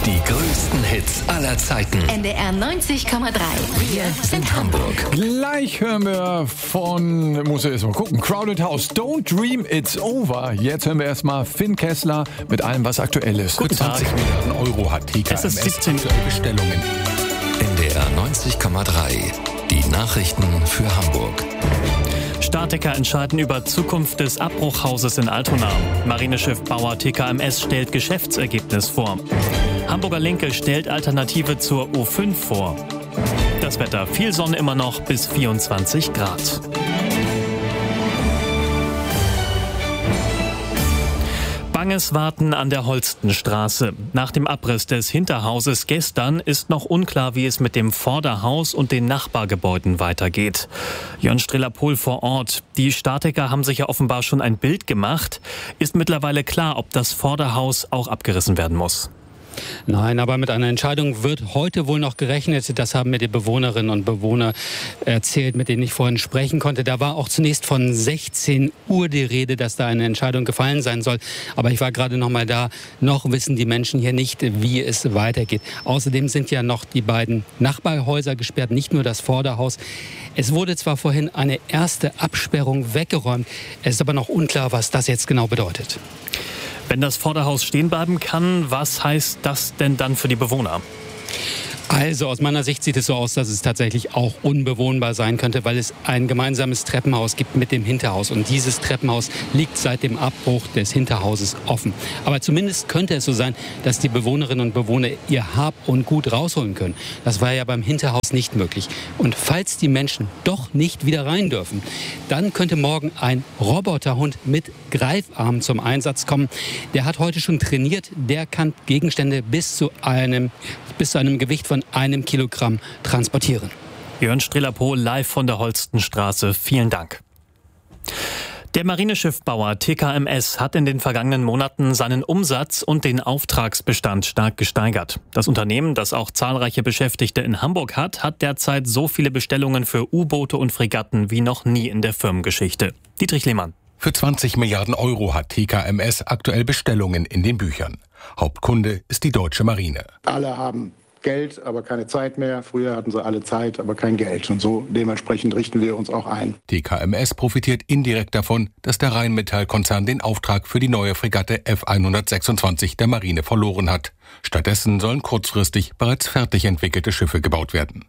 Die größten Hits aller Zeiten. NDR 90,3. Wir sind Hamburg. Gleich hören wir von, muss ich erst mal gucken, Crowded House, Don't Dream It's Over. Jetzt hören wir erstmal Finn Kessler mit allem, was aktuell ist. Guten Tag. 20 Milliarden Euro hat TKMS Es ist 17 Bestellungen. NDR 90,3. Die Nachrichten für Hamburg. Statiker entscheiden über Zukunft des Abbruchhauses in Altona. Marineschiffbauer TKMS stellt Geschäftsergebnis vor. Hamburger Linke stellt Alternative zur U5 vor. Das Wetter, viel Sonne immer noch bis 24 Grad. Banges Warten an der Holstenstraße. Nach dem Abriss des Hinterhauses gestern ist noch unklar, wie es mit dem Vorderhaus und den Nachbargebäuden weitergeht. Jörn Streller-Pohl vor Ort. Die Statiker haben sich ja offenbar schon ein Bild gemacht. Ist mittlerweile klar, ob das Vorderhaus auch abgerissen werden muss? Nein, aber mit einer Entscheidung wird heute wohl noch gerechnet. Das haben mir die Bewohnerinnen und Bewohner erzählt, mit denen ich vorhin sprechen konnte. Da war auch zunächst von 16 Uhr die Rede, dass da eine Entscheidung gefallen sein soll. Aber ich war gerade noch mal da. Noch wissen die Menschen hier nicht, wie es weitergeht. Außerdem sind ja noch die beiden Nachbarhäuser gesperrt, nicht nur das Vorderhaus. Es wurde zwar vorhin eine erste Absperrung weggeräumt. Es ist aber noch unklar, was das jetzt genau bedeutet. Wenn das Vorderhaus stehen bleiben kann, was heißt das denn dann für die Bewohner? Also aus meiner Sicht sieht es so aus, dass es tatsächlich auch unbewohnbar sein könnte, weil es ein gemeinsames Treppenhaus gibt mit dem Hinterhaus. Und dieses Treppenhaus liegt seit dem Abbruch des Hinterhauses offen. Aber zumindest könnte es so sein, dass die Bewohnerinnen und Bewohner ihr Hab und Gut rausholen können. Das war ja beim Hinterhaus nicht möglich. Und falls die Menschen doch nicht wieder rein dürfen, dann könnte morgen ein Roboterhund mit Greifarm zum Einsatz kommen. Der hat heute schon trainiert. Der kann Gegenstände bis zu einem Gewicht von 1 Kilogramm transportieren. Jörn Streller-Pohl live von der Holstenstraße. Vielen Dank. Der Marineschiffbauer TKMS hat in den vergangenen Monaten seinen Umsatz und den Auftragsbestand stark gesteigert. Das Unternehmen, das auch zahlreiche Beschäftigte in Hamburg hat derzeit so viele Bestellungen für U-Boote und Fregatten wie noch nie in der Firmengeschichte. Dietrich Lehmann. Für 20 Milliarden Euro hat TKMS aktuell Bestellungen in den Büchern. Hauptkunde ist die deutsche Marine. Alle haben Geld, aber keine Zeit mehr. Früher hatten sie alle Zeit, aber kein Geld. Und so dementsprechend richten wir uns auch ein. TKMS profitiert indirekt davon, dass der Rheinmetall-Konzern den Auftrag für die neue Fregatte F126 der Marine verloren hat. Stattdessen sollen kurzfristig bereits fertig entwickelte Schiffe gebaut werden.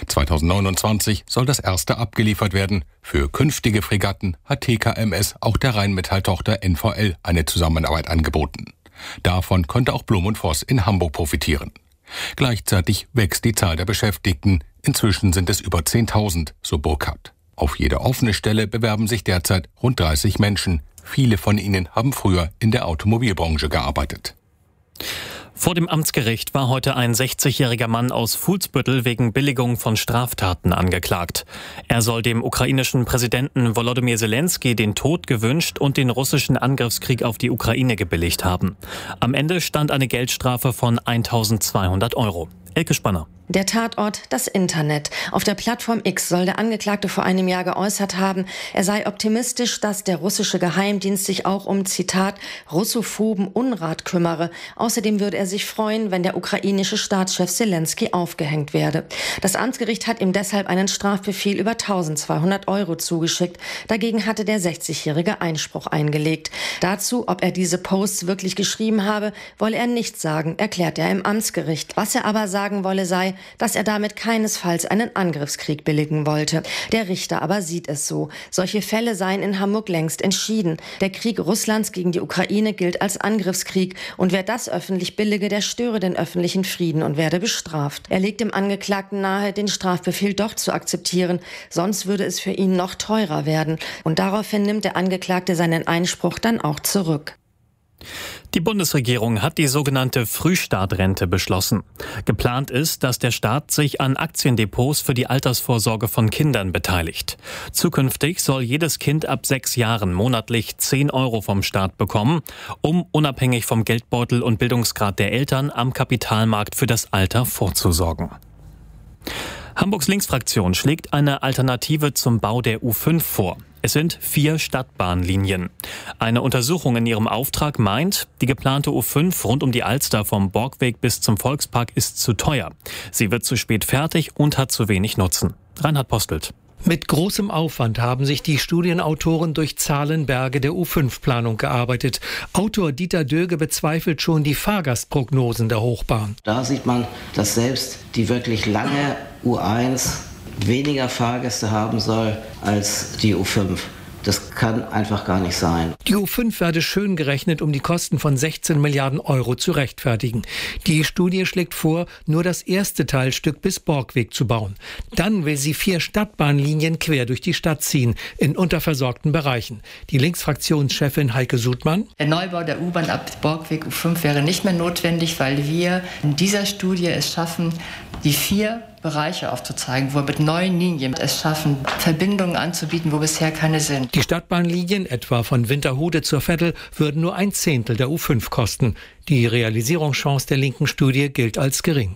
2029 soll das erste abgeliefert werden. Für künftige Fregatten hat TKMS auch der Rheinmetall-Tochter NVL eine Zusammenarbeit angeboten. Davon könnte auch Blum & Voss in Hamburg profitieren. Gleichzeitig wächst die Zahl der Beschäftigten. Inzwischen sind es über 10.000, so Burkhardt. Auf jede offene Stelle bewerben sich derzeit rund 30 Menschen. Viele von ihnen haben früher in der Automobilbranche gearbeitet. Vor dem Amtsgericht war heute ein 60-jähriger Mann aus Fuhlsbüttel wegen Billigung von Straftaten angeklagt. Er soll dem ukrainischen Präsidenten Volodymyr Zelensky den Tod gewünscht und den russischen Angriffskrieg auf die Ukraine gebilligt haben. Am Ende stand eine Geldstrafe von 1.200 Euro. Elke Spanner. Der Tatort, das Internet. Auf der Plattform X soll der Angeklagte vor einem Jahr geäußert haben, er sei optimistisch, dass der russische Geheimdienst sich auch um, Zitat, russophoben Unrat kümmere. Außerdem würde er sich freuen, wenn der ukrainische Staatschef Zelensky aufgehängt werde. Das Amtsgericht hat ihm deshalb einen Strafbefehl über 1.200 Euro zugeschickt. Dagegen hatte der 60-Jährige Einspruch eingelegt. Dazu, ob er diese Posts wirklich geschrieben habe, wolle er nichts sagen, erklärt er im Amtsgericht. Was er aber sagen wolle, sei, dass er damit keinesfalls einen Angriffskrieg billigen wollte. Der Richter aber sieht es so. Solche Fälle seien in Hamburg längst entschieden. Der Krieg Russlands gegen die Ukraine gilt als Angriffskrieg. Und wer das öffentlich billige, der störe den öffentlichen Frieden und werde bestraft. Er legt dem Angeklagten nahe, den Strafbefehl doch zu akzeptieren. Sonst würde es für ihn noch teurer werden. Und daraufhin nimmt der Angeklagte seinen Einspruch dann auch zurück. Die Bundesregierung hat die sogenannte Frühstartrente beschlossen. Geplant ist, dass der Staat sich an Aktiendepots für die Altersvorsorge von Kindern beteiligt. Zukünftig soll jedes Kind ab 6 Jahren monatlich 10 Euro vom Staat bekommen, um unabhängig vom Geldbeutel und Bildungsgrad der Eltern am Kapitalmarkt für das Alter vorzusorgen. Hamburgs Linksfraktion schlägt eine Alternative zum Bau der U5 vor. Es sind 4 Stadtbahnlinien. Eine Untersuchung in ihrem Auftrag meint, die geplante U5 rund um die Alster vom Borgweg bis zum Volkspark ist zu teuer. Sie wird zu spät fertig und hat zu wenig Nutzen. Reinhard Postelt. Mit großem Aufwand haben sich die Studienautoren durch Zahlenberge der U5-Planung gearbeitet. Autor Dieter Döge bezweifelt schon die Fahrgastprognosen der Hochbahn. Da sieht man, dass selbst die wirklich lange U1 weniger Fahrgäste haben soll als die U5. Das kann einfach gar nicht sein. Die U5 werde schön gerechnet, um die Kosten von 16 Milliarden Euro zu rechtfertigen. Die Studie schlägt vor, nur das erste Teilstück bis Borgweg zu bauen. Dann will sie 4 Stadtbahnlinien quer durch die Stadt ziehen, in unterversorgten Bereichen. Die Linksfraktionschefin Heike Sudmann: Der Neubau der U-Bahn ab Borgweg U5 wäre nicht mehr notwendig, weil wir in dieser Studie es schaffen, die 4 Bereiche aufzuzeigen, wo wir mit neuen Linien es schaffen, Verbindungen anzubieten, wo bisher keine sind. Die Stadtbahnlinien, etwa von Winterhude zur Veddel, würden nur 1/10 der U5 kosten. Die Realisierungschance der linken Studie gilt als gering.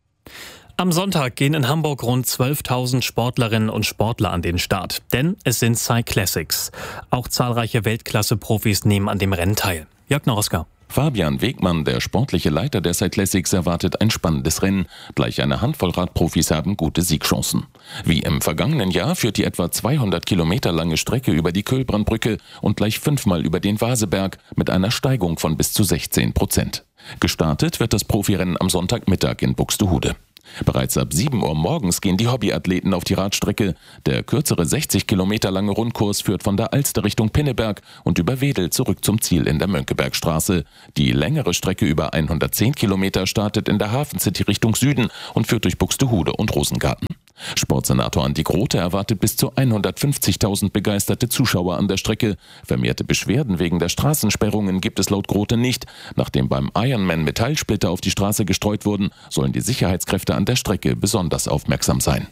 Am Sonntag gehen in Hamburg rund 12.000 Sportlerinnen und Sportler an den Start. Denn es sind Cyclassics. Auch zahlreiche Weltklasse-Profis nehmen an dem Rennen teil. Jörg Noroska. Fabian Wegmann, der sportliche Leiter der Cyclassics, erwartet ein spannendes Rennen. Gleich eine Handvoll Radprofis haben gute Siegchancen. Wie im vergangenen Jahr führt die etwa 200 Kilometer lange Strecke über die Köhlbrandbrücke und gleich 5-mal über den Vaseberg mit einer Steigung von bis zu 16%. Gestartet wird das Profirennen am Sonntagmittag in Buxtehude. Bereits ab 7 Uhr morgens gehen die Hobbyathleten auf die Radstrecke. Der kürzere 60 Kilometer lange Rundkurs führt von der Alster Richtung Pinneberg und über Wedel zurück zum Ziel in der Mönckebergstraße. Die längere Strecke über 110 Kilometer startet in der Hafencity Richtung Süden und führt durch Buxtehude und Rosengarten. Sportsenator Andi Grote erwartet bis zu 150.000 begeisterte Zuschauer an der Strecke. Vermehrte Beschwerden wegen der Straßensperrungen gibt es laut Grote nicht. Nachdem beim Ironman Metallsplitter auf die Straße gestreut wurden, sollen die Sicherheitskräfte an der Strecke besonders aufmerksam sein.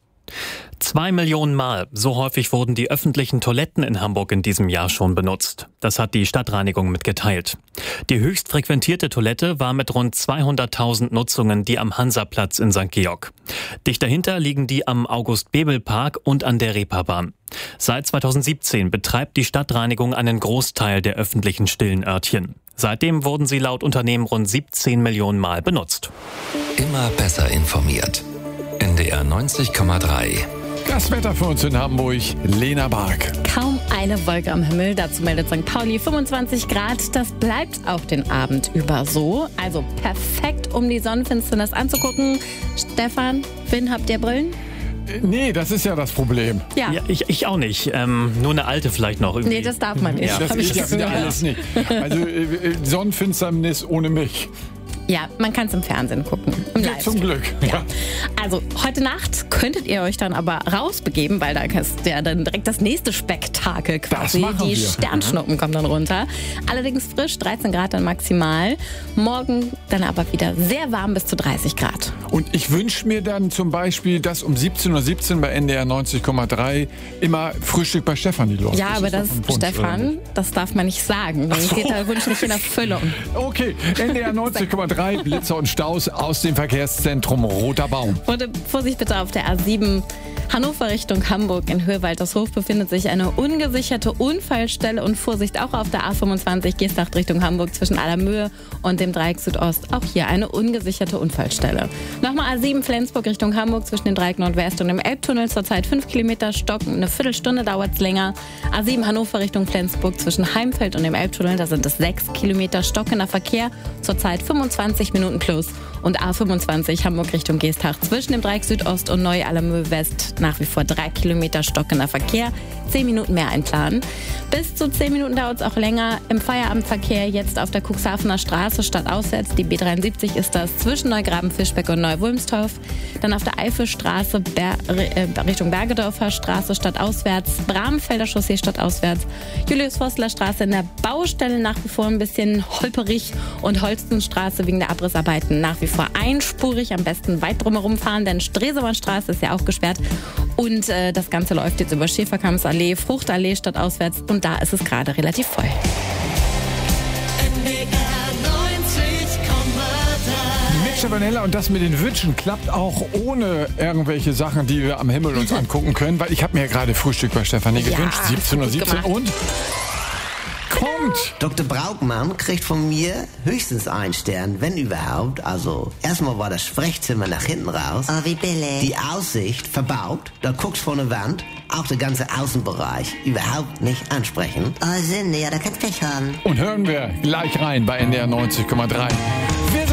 2 Millionen Mal. So häufig wurden die öffentlichen Toiletten in Hamburg in diesem Jahr schon benutzt. Das hat die Stadtreinigung mitgeteilt. Die höchst frequentierte Toilette war mit rund 200.000 Nutzungen die am Hansaplatz in St. Georg. Dicht dahinter liegen die am August-Bebel-Park und an der Reeperbahn. Seit 2017 betreibt die Stadtreinigung einen Großteil der öffentlichen stillen Örtchen. Seitdem wurden sie laut Unternehmen rund 17 Millionen Mal benutzt. Immer besser informiert. NDR 90,3. Das Wetter für uns in Hamburg, Lena Bark. Kaum eine Wolke am Himmel, dazu meldet St. Pauli 25 Grad. Das bleibt auch den Abend über so. Also perfekt, um die Sonnenfinsternis anzugucken. Stefan, Finn, habt ihr Brillen? Nee, das ist ja das Problem. Ja, ich auch nicht. Nur eine alte vielleicht noch irgendwie. Nee, das darf man nicht. Ja, das geht ja wieder alles nicht. Also Sonnenfinsternis ohne mich. Ja, man kann es im Fernsehen gucken. Im Ja, zum Glück. Ja. Also heute Nacht könntet ihr euch dann aber rausbegeben, weil da ist ja dann direkt das nächste Spektakel quasi. Die Sternschnuppen kommen dann runter. Allerdings frisch, 13 Grad dann maximal. Morgen dann aber wieder sehr warm bis zu 30 Grad. Und ich wünsche mir dann zum Beispiel, dass um 17:17 Uhr bei NDR 90,3 immer Frühstück bei Stefanie los. Ja, aber das, Stefan, das darf man nicht sagen. Dann geht der Wunsch nicht in Erfüllung. Okay, NDR 90,3, Blitzer und Staus aus dem Verkehrszentrum Roter Baum. Und Vorsicht bitte auf der A7 Hannover Richtung Hamburg in Höhe-Waltershof befindet sich eine ungesicherte Unfallstelle und Vorsicht auch auf der A25 Geesthacht Richtung Hamburg zwischen Allermöhe und dem Dreieck Südost. Auch hier eine ungesicherte Unfallstelle. Nochmal A7 Flensburg Richtung Hamburg zwischen dem Dreieck Nordwest und dem Elbtunnel zurzeit 5 Kilometer stocken. Eine Viertelstunde dauert es länger. A7 Hannover Richtung Flensburg zwischen Heimfeld und dem Elbtunnel, da sind es 6 Kilometer stockender Verkehr. Zurzeit 25 Minuten plus. Und A25 Hamburg Richtung Geesthacht zwischen dem Dreieck Südost und Neu-Allermöhe West nach wie vor 3 Kilometer stockender Verkehr. 10 Minuten mehr einplanen. Bis zu 10 Minuten dauert es auch länger im Feierabendverkehr jetzt auf der Cuxhavener Straße stadtauswärts. Die B73 ist das zwischen Neugraben, Fischbeck und Neu-Wulmstorf. Dann auf der Eifelstraße Richtung Bergedorfer Straße stadtauswärts. Bramfelder Chaussee stadtauswärts. Julius-Forstler Straße in der Baustelle nach wie vor ein bisschen holperig. Und Holstenstraße wegen der Abrissarbeiten nach wie vor einspurig. Am besten weit drumherum fahren, denn Stresemannstraße ist ja auch gesperrt. Und das Ganze läuft jetzt über Schäferkampsallee, Fruchtallee stadtauswärts und da ist es gerade relativ voll. Stefanella, und das mit den Wünschen klappt auch ohne irgendwelche Sachen, die wir am Himmel uns angucken können, weil ich habe mir gerade Frühstück bei Stefanie gewünscht, 17:17 Uhr und kommt. Dr. Braukmann kriegt von mir höchstens 1 Stern, wenn überhaupt. Also erstmal war das Sprechzimmer nach hinten raus. Oh, wie billig. Die Aussicht verbaut, da guckst von der Wand, auch der ganze Außenbereich überhaupt nicht ansprechen. Oh, Sünde, ja, da kannst du Pech haben. Und hören wir gleich rein bei NDR 90,3.